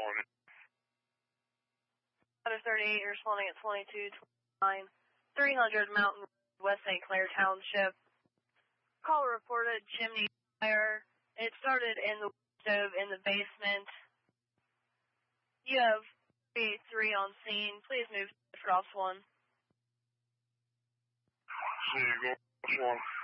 Other 38, you're responding at 2229, 300 Mountain Road, West St. Clair Township. Call reported chimney fire. It started in the stove in the basement. You have 3 on scene. Please move to Cross 1. See you, go Cross 1.